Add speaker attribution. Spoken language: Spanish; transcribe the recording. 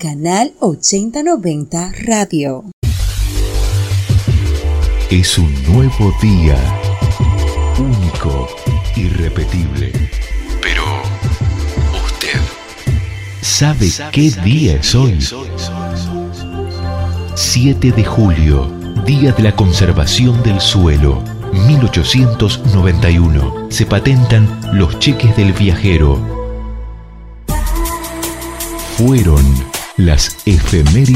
Speaker 1: Canal 8090 Radio.
Speaker 2: Es un nuevo día, único, irrepetible. Pero, ¿usted sabe qué día es hoy? 7 de julio, Día de la Conservación del Suelo. 1891. Se patentan los cheques del viajero. Fueron las efemérides